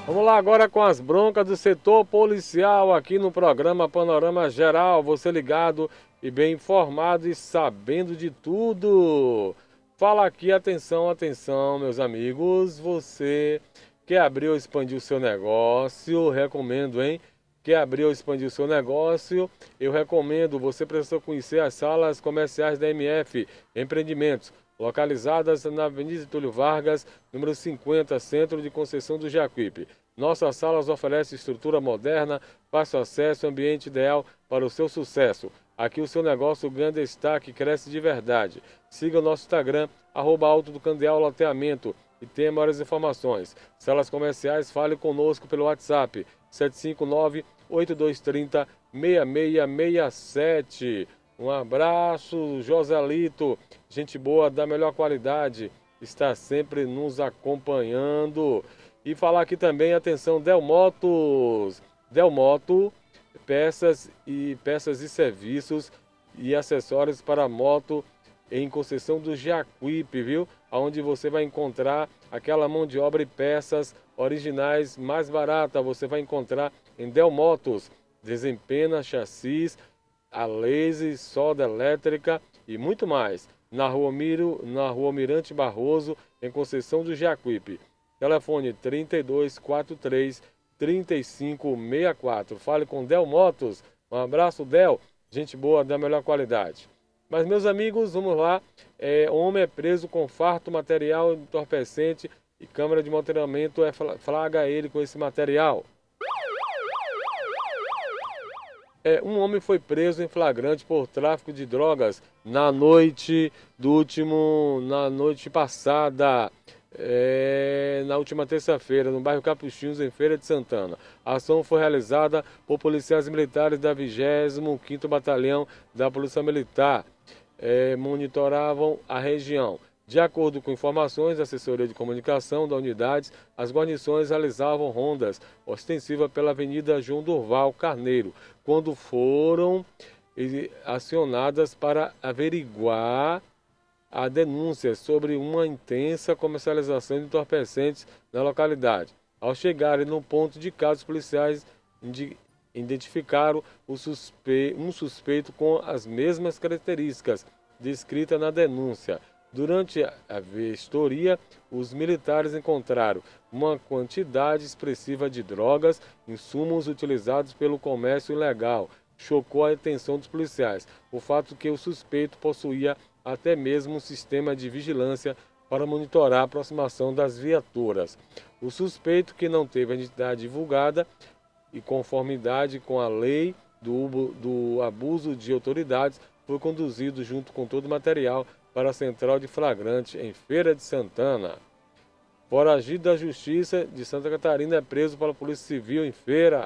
Vamos lá agora com as broncas do setor policial aqui no programa Panorama Geral. Você ligado e bem informado e sabendo de tudo. Fala aqui, atenção, atenção, meus amigos. Você quer abrir ou expandir o seu negócio? Recomendo, hein? Quer abrir ou expandir o seu negócio? Eu recomendo. Você precisa conhecer as salas comerciais da MF Empreendimentos, localizadas na Avenida Túlio Vargas, número 50, Centro de Conceição do Jacuípe. Nossas salas oferecem estrutura moderna, fácil acesso, ambiente ideal para o seu sucesso. Aqui o seu negócio ganha destaque e cresce de verdade. Siga o nosso Instagram, @Alto do Candeal Loteamento, e tenha maiores informações. Salas comerciais, fale conosco pelo WhatsApp 759-8230-6667. Um abraço, Joselito, gente boa da melhor qualidade, está sempre nos acompanhando. E falar aqui também, atenção, Delmotos. Delmoto, peças e serviços e acessórios para moto em Conceição do Jacuípe, viu? Onde você vai encontrar aquela mão de obra e peças originais mais barata. Você vai encontrar em Delmotos, desempena, chassis, a laser, solda elétrica e muito mais. Na rua Mirante Barroso, em Conceição do Jacuípe. Telefone 3243 3564. Fale com Del Motos. Um abraço, Del. Gente boa da melhor qualidade. Mas, meus amigos, vamos lá. Homem é preso com farto material entorpecente e câmara de monitoramento flagra ele com esse material. Um homem foi preso em flagrante por tráfico de drogas na noite passada, na última terça-feira, no bairro Capuchinhos, em Feira de Santana. A ação foi realizada por policiais militares da 25º Batalhão da Polícia Militar. Monitoravam a região. De acordo com informações da assessoria de comunicação da unidade, as guarnições realizavam rondas ostensivas pela Avenida João Durval Carneiro, quando foram acionadas para averiguar a denúncia sobre uma intensa comercialização de entorpecentes na localidade. Ao chegarem no ponto de caso, os policiais identificaram um suspeito com as mesmas características descritas na denúncia. Durante a vistoria, os militares encontraram uma quantidade expressiva de drogas, insumos utilizados pelo comércio ilegal. Chocou a atenção dos policiais o fato que o suspeito possuía até mesmo um sistema de vigilância para monitorar a aproximação das viaturas. O suspeito, que não teve a identidade divulgada e conformidade com a lei do abuso de autoridades, foi conduzido junto com todo o material para a central de flagrante em Feira de Santana. Foragido da Justiça de Santa Catarina é preso pela Polícia Civil em Feira.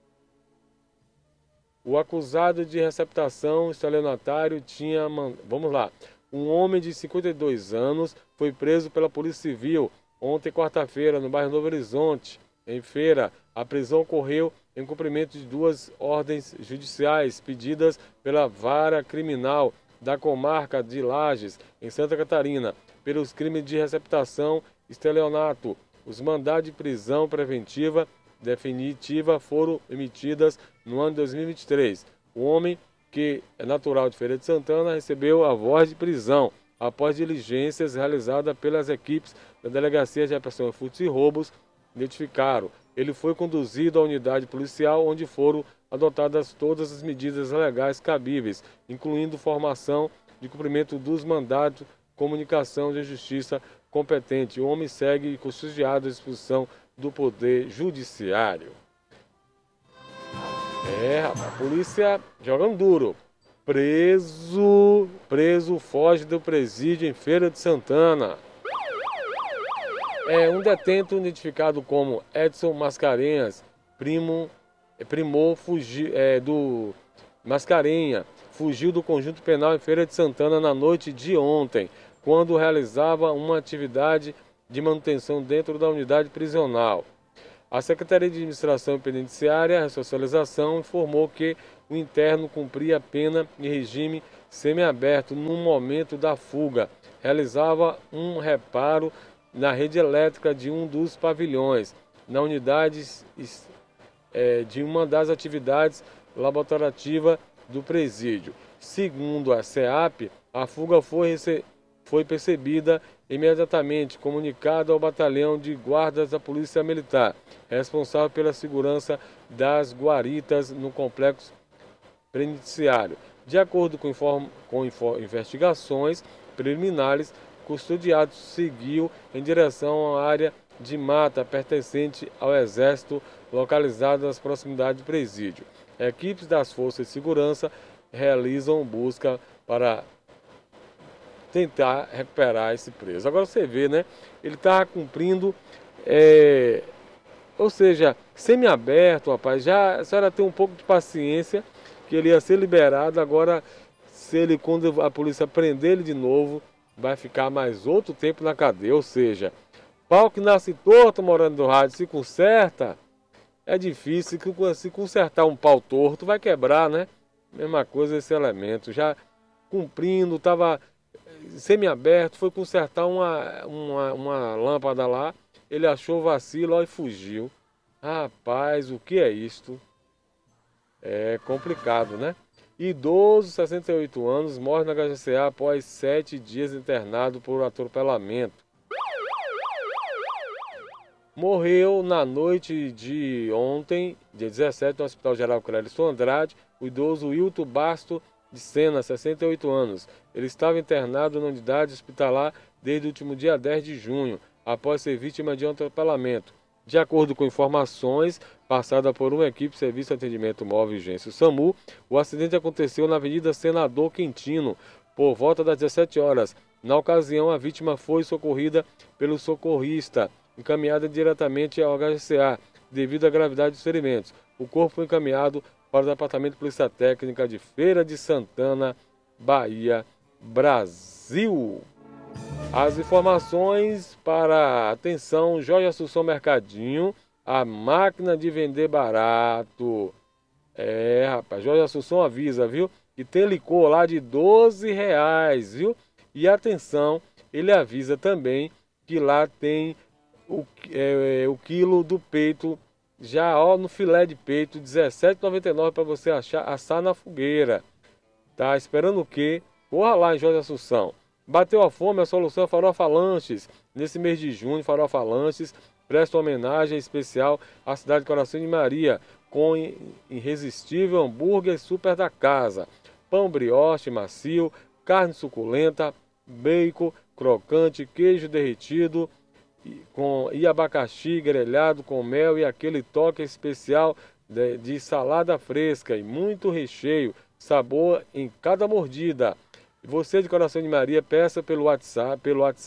O acusado de receptação estelionatário tinha... Vamos lá. Um homem de 52 anos foi preso pela Polícia Civil ontem, quarta-feira, no bairro Novo Horizonte, em Feira. A prisão ocorreu em cumprimento de 2 ordens judiciais pedidas pela Vara Criminal da comarca de Lages, em Santa Catarina, pelos crimes de receptação e estelionato. Os mandados de prisão preventiva definitiva foram emitidas no ano de 2023. O homem, que é natural de Feira de Santana, recebeu a voz de prisão após diligências realizadas pelas equipes da Delegacia de Repressão a Furtos e Roubos. Identificaram. Ele foi conduzido à unidade policial, onde foram adotadas todas as medidas legais cabíveis, incluindo formação de cumprimento dos mandatos, comunicação de justiça competente. O homem segue custodiado à disposição do Poder Judiciário. Rapaz, a polícia jogando duro. Preso foge do presídio em Feira de Santana. Um detento identificado como Edson Mascarenhas, primor do Mascarenha, fugiu do conjunto penal em Feira de Santana na noite de ontem, quando realizava uma atividade de manutenção dentro da unidade prisional. A Secretaria de Administração Penitenciária e Ressocialização informou que o interno cumpria a pena em regime semiaberto no momento da fuga. Realizava um reparo na rede elétrica de um dos pavilhões. na unidade de uma das atividades laboratoriativas do presídio. Segundo a SEAP, a fuga foi percebida imediatamente, comunicado ao batalhão de guardas da Polícia Militar, responsável pela segurança das guaritas no complexo penitenciário. De acordo com investigações preliminares, o custodiado seguiu em direção à área de mata pertencente ao Exército, localizada nas proximidades do presídio. Equipes das Forças de Segurança realizam busca para tentar recuperar esse preso. Agora você vê, né? Ele estava cumprindo, ou seja, semiaberto, rapaz. Já a senhora tem um pouco de paciência que ele ia ser liberado. Agora, quando a polícia prender ele de novo, vai ficar mais outro tempo na cadeia. Ou seja, pau que nasce torto, morando do rádio, se conserta. É difícil, se consertar um pau torto, vai quebrar, né? Mesma coisa esse elemento. Já cumprindo, estava semiaberto, foi consertar uma lâmpada lá, ele achou vacilo, ó, e fugiu. Rapaz, o que é isto? É complicado, né? Idoso, 68 anos, morre na HCA após 7 dias internado por atropelamento. Morreu na noite de ontem, dia 17, no Hospital Geral Clélison Andrade, o idoso Wilton Basto de Sena, 68 anos. Ele estava internado na unidade hospitalar desde o último dia 10 de junho, após ser vítima de um atropelamento. De acordo com informações passadas por uma equipe de Serviço de Atendimento Móvel e Urgência, o SAMU, o acidente aconteceu na Avenida Senador Quintino, por volta das 17 horas. Na ocasião, a vítima foi socorrida pelo socorrista, encaminhada diretamente ao HCA, devido à gravidade dos ferimentos. O corpo foi encaminhado para o Departamento de Polícia Técnica de Feira de Santana, Bahia, Brasil. As informações para atenção, Jorge Assunção Mercadinho, a máquina de vender barato. Rapaz, Jorge Assunção avisa, viu? E tem licor lá de R$12, viu? E atenção, ele avisa também que lá tem o quilo do peito, já ó, no filé de peito, R$17,99 para você assar na fogueira. Tá esperando o quê? Corra lá em Jorge Assunção. Bateu a fome, a solução é Farofa Lanches. Nesse mês de junho, Farofa Lanches presta uma homenagem especial à cidade de Coração de Maria, com irresistível hambúrguer super da casa, pão brioche macio, carne suculenta, bacon crocante, queijo derretido e abacaxi grelhado com mel e aquele toque especial de salada fresca e muito recheio, sabor em cada mordida. Você de Coração de Maria, peça pelo WhatsApp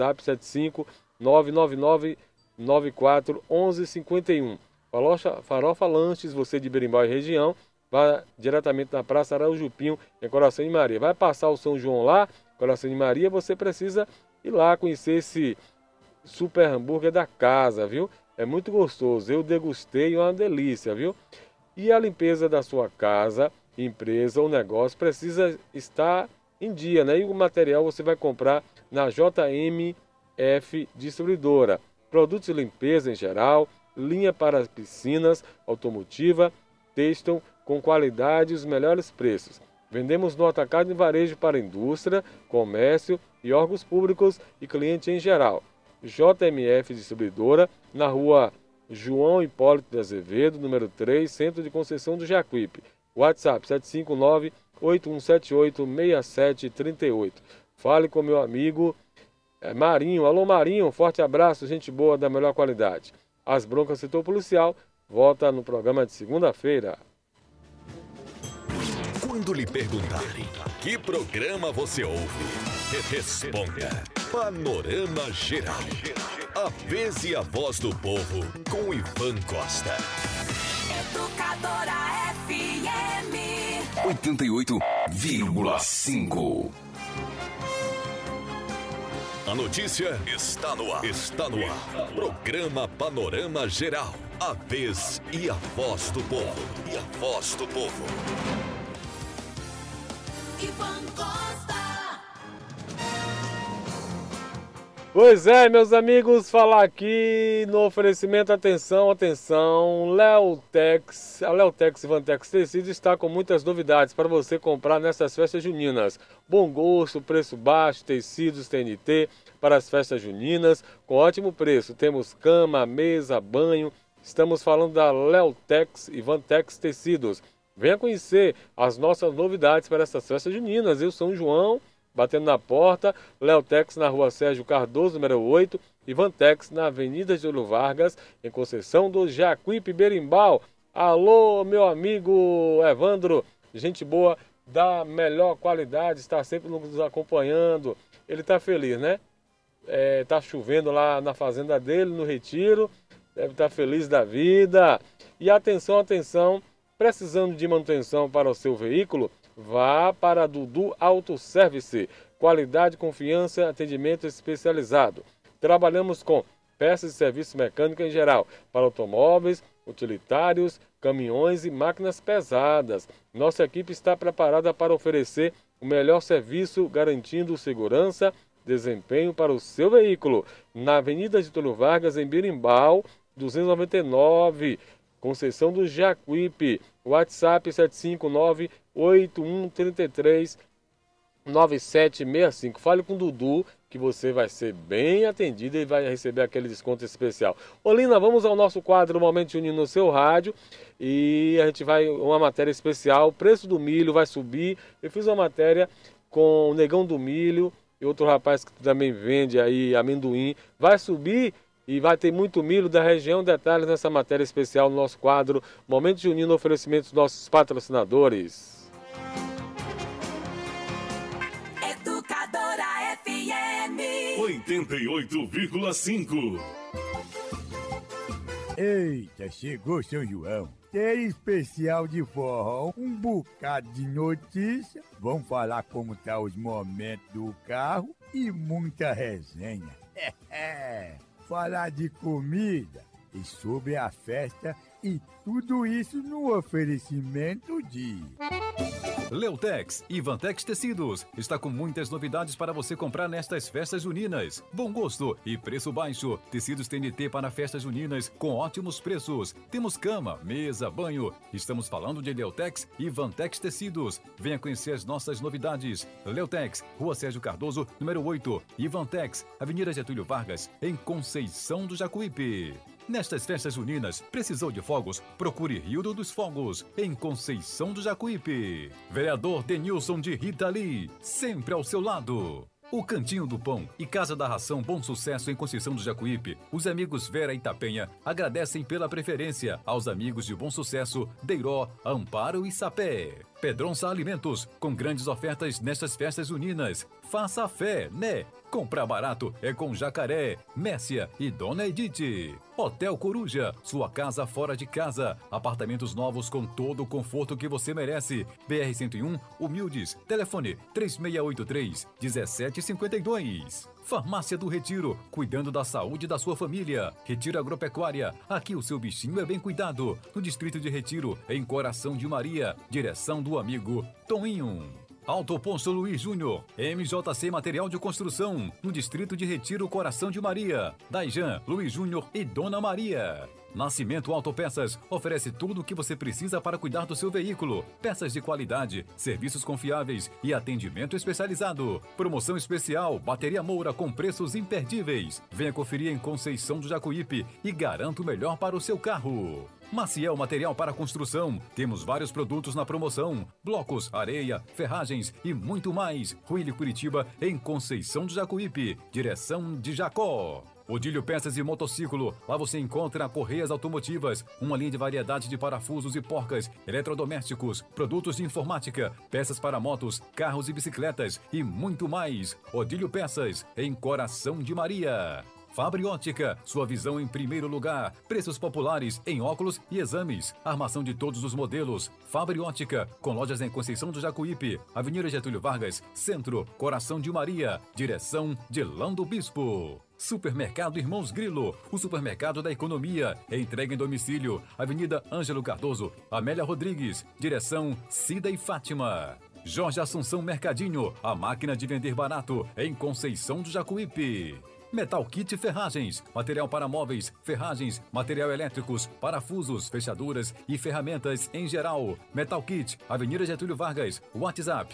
75999941151. Farofa Lanches, você de Berimbau e região, vá diretamente na Praça Araújo-Pinho, em Coração de Maria. Vai passar o São João lá, Coração de Maria, você precisa ir lá conhecer esse super hambúrguer da casa, viu? É muito gostoso, eu degustei, é uma delícia, viu? E a limpeza da sua casa, empresa ou negócio precisa estar em dia, né? E o material você vai comprar na JMF Distribuidora. Produtos de limpeza em geral, linha para piscinas, automotiva, têxtil com qualidade e os melhores preços. Vendemos no atacado e varejo para indústria, comércio e órgãos públicos e cliente em geral. JMF Distribuidora, na rua João Hipólito de Azevedo, número 3, Centro de Conceição do Jacuípe. WhatsApp 759-8178-6738. Fale com meu amigo Marinho. Alô Marinho, forte abraço, gente boa da melhor qualidade. As Broncas Setor Policial volta no programa de segunda-feira. Quando lhe perguntarem que programa você ouve, responda Panorama Geral. A vez e a voz do povo com Ivan Costa. Educadora FM 88,5. A notícia está no ar. Está no ar. Programa Panorama Geral. A vez e a voz do povo. E a voz do povo. Ivan Costa. Pois é, meus amigos, falar aqui no oferecimento, atenção, atenção, Leotex, a Leotex Vantex Tecidos está com muitas novidades para você comprar nessas festas juninas. Bom gosto, preço baixo, tecidos TNT para as festas juninas, com ótimo preço. Temos cama, mesa, banho, estamos falando da Leotex e Vantex Tecidos. Venha conhecer as nossas novidades para essas festas juninas. Eu sou o João, batendo na porta, Leotex na rua Sérgio Cardoso, número 8, e Vantex na Avenida Getúlio Vargas, em Conceição do Jacuípe, Berimbau. Alô, meu amigo Evandro, gente boa, da melhor qualidade, está sempre nos acompanhando. Ele está feliz, né? Tá chovendo lá na fazenda dele, no Retiro, deve estar feliz da vida. E atenção, atenção, precisando de manutenção para o seu veículo? Vá para a Dudu Auto Service. Qualidade, confiança, atendimento especializado. Trabalhamos com peças de serviço mecânico em geral, para automóveis, utilitários, caminhões e máquinas pesadas. Nossa equipe está preparada para oferecer o melhor serviço, garantindo segurança, desempenho para o seu veículo. Na Avenida Getúlio Vargas, em Birimbau, 299, Conceição do Jacuípe. WhatsApp 759-8133-9765. Fale com o Dudu que você vai ser bem atendido e vai receber aquele desconto especial. Olina, vamos ao nosso quadro Momento Junino no seu rádio. E a gente vai, uma matéria especial, o preço do milho vai subir. Eu fiz uma matéria com o Negão do Milho e outro rapaz que também vende aí amendoim. Vai subir e vai ter muito milho da região. Detalhes nessa matéria especial no nosso quadro Momento Junino, oferecimento dos nossos patrocinadores. Educadora FM 88,5. Eita, chegou São João. Tem especial de forró, um bocado de notícia. Vamos falar como tá os momentos do carro e muita resenha. Falar de comida e sobre a festa e tudo isso no oferecimento de Leotex e Vantex Tecidos está com muitas novidades para você comprar nestas festas juninas. Bom gosto e preço baixo. Tecidos TNT para festas juninas com ótimos preços. Temos cama, mesa, banho. Estamos falando de Leotex e Vantex Tecidos. Venha conhecer as nossas novidades. Leotex, Rua Sérgio Cardoso, número 8. E Vantex, Avenida Getúlio Vargas, em Conceição do Jacuípe. Nestas festas juninas, precisou de fogos? Procure Rio dos Fogos, em Conceição do Jacuípe. Vereador Denilson de Rita Lee, sempre ao seu lado. O Cantinho do Pão e Casa da Ração Bom Sucesso em Conceição do Jacuípe. Os amigos Vera e Tapenha agradecem pela preferência aos amigos de Bom Sucesso, Deiró, Amparo e Sapé. Pedronça Alimentos, com grandes ofertas nestas festas juninas. Faça fé, né? Comprar barato é com Jacaré, Mércia e Dona Edith. Hotel Coruja, sua casa fora de casa. Apartamentos novos com todo o conforto que você merece. BR-101, Humildes. Telefone 3683-1752. Farmácia do Retiro, cuidando da saúde da sua família. Retiro Agropecuária, aqui o seu bichinho é bem cuidado. No Distrito de Retiro, em Coração de Maria. Direção do amigo Toninho. Autoposto Luiz Júnior, MJC Material de Construção, no Distrito de Retiro, Coração de Maria. Daijan, Luiz Júnior e Dona Maria. Nascimento Autopeças oferece tudo o que você precisa para cuidar do seu veículo. Peças de qualidade, serviços confiáveis e atendimento especializado. Promoção especial, bateria Moura com preços imperdíveis. Venha conferir em Conceição do Jacuípe e garanta o melhor para o seu carro. Maciel Material para Construção. Temos vários produtos na promoção. Blocos, areia, ferragens e muito mais. Ruíli Curitiba, em Conceição do Jacuípe. Direção de Jacó. Odílio Peças e Motociclo. Lá você encontra correias automotivas, uma linha de variedade de parafusos e porcas, eletrodomésticos, produtos de informática, peças para motos, carros e bicicletas e muito mais. Odílio Peças, em Coração de Maria. Fabri Ótica, sua visão em primeiro lugar. Preços populares em óculos e exames. Armação de todos os modelos. Fabri Ótica, com lojas em Conceição do Jacuípe, Avenida Getúlio Vargas, Centro, Coração de Maria. Direção de Lando Bispo. Supermercado Irmãos Grilo, o supermercado da economia. Entrega em domicílio. Avenida Ângelo Cardoso, Amélia Rodrigues. Direção Cida e Fátima. Jorge Assunção Mercadinho, a máquina de vender barato, em Conceição do Jacuípe. Metal Kit Ferragens, material para móveis, ferragens, material elétricos, parafusos, fechaduras e ferramentas em geral. Metal Kit, Avenida Getúlio Vargas, WhatsApp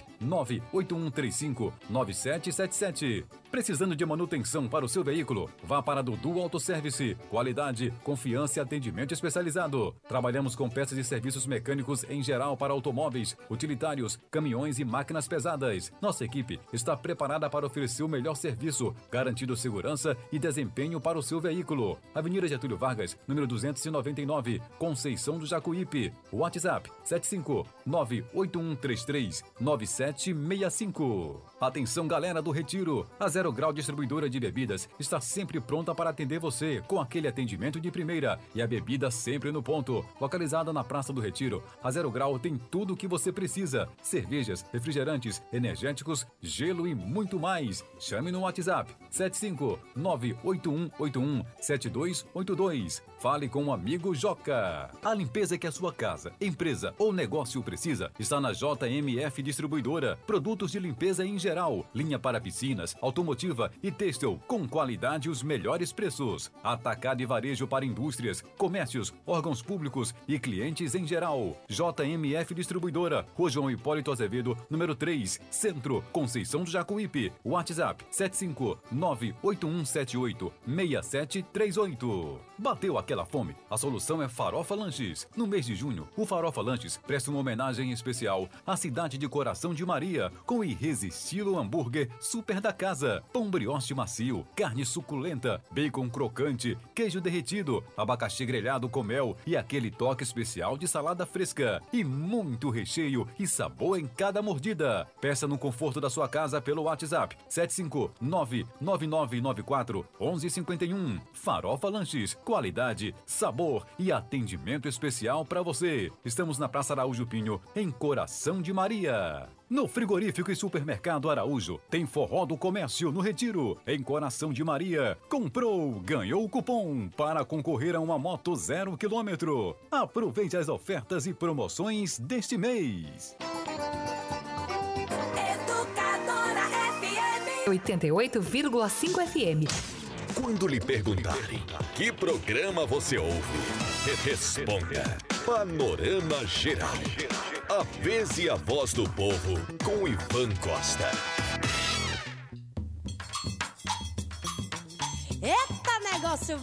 981359777. Precisando de manutenção para o seu veículo? Vá para Dudu Autoservice. Qualidade, confiança e atendimento especializado. Trabalhamos com peças e serviços mecânicos em geral para automóveis, utilitários, caminhões e máquinas pesadas. Nossa equipe está preparada para oferecer o melhor serviço, garantindo segurança e desempenho para o seu veículo. Avenida Getúlio Vargas, número 299, Conceição do Jacuípe. WhatsApp 75981339765. Atenção, galera do Retiro. A Zero Grau Distribuidora de Bebidas está sempre pronta para atender você com aquele atendimento de primeira e a bebida sempre no ponto. Localizada na Praça do Retiro, a Zero Grau tem tudo o que você precisa: cervejas, refrigerantes, energéticos, gelo e muito mais. Chame no WhatsApp 75981817282. Fale com o amigo Joca. A limpeza que a sua casa, empresa ou negócio precisa está na JMF Distribuidora. Produtos de limpeza em geral, linha para piscinas, automotiva e têxtil, com qualidade e os melhores preços. Atacado e varejo para indústrias, comércios, órgãos públicos e clientes em geral. JMF Distribuidora, Rua João Hipólito Azevedo, número 3, Centro, Conceição do Jacuípe. WhatsApp 75981786738. Bateu aquela fome? A solução é Farofa Lanches. No mês de junho, o Farofa Lanches presta uma homenagem especial à cidade de Coração de Maria, com o irresistível hambúrguer super da casa, pão brioche macio, carne suculenta, bacon crocante, queijo derretido, abacaxi grelhado com mel e aquele toque especial de salada fresca. E muito recheio e sabor em cada mordida. Peça no conforto da sua casa pelo WhatsApp 75999941151. Farofa Lanches, qualidade, sabor e atendimento especial para você. Estamos na Praça Araújo Pinho, em Coração de Maria. No Frigorífico e Supermercado Araújo, tem Forró do Comércio no Retiro, em Coração de Maria. Comprou, ganhou o cupom para concorrer a uma moto 0 km. Aproveite as ofertas e promoções deste mês. Educadora FM 88,5 FM. Quando lhe perguntarem que programa você ouve, responda Panorama Geral. A vez e a voz do povo com Ivan Costa. Eita, negócio